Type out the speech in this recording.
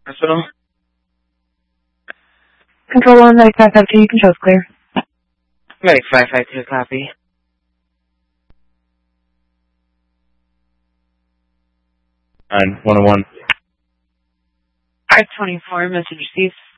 Hospital. Control 1, 9552, control's clear. Medic 552, copy. And 101. 524, message received.